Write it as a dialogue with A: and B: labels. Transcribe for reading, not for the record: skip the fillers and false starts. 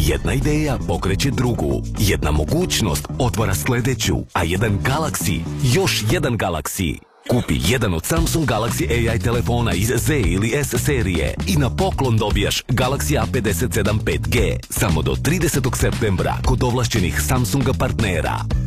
A: Jedna ideja pokreće drugu, jedna mogućnost otvara sljedeću, a jedan Galaxy, još jedan Galaxy. Kupi jedan od Samsung Galaxy AI telefona iz Z ili S serije i na poklon dobijaš Galaxy A57 5G samo do 30. septembra kod ovlašćenih Samsunga partnera.